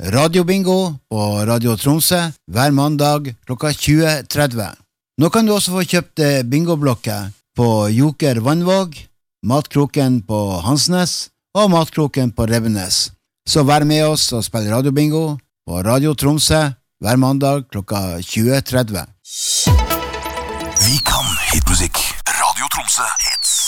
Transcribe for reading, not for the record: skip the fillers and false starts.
radiobingo på Radio Tromsø hver mandag klokka 20.30. Nå kan du også få kjøpt bingoblokker på Joker Vannvåg, Matkroken på Hansnes og Matkroken på Revenes. Så vær med oss og spill radiobingo på Radio Tromsø hver mandag klokka 20.30. Vi kan hitmusikk. Radio Tromsø hits.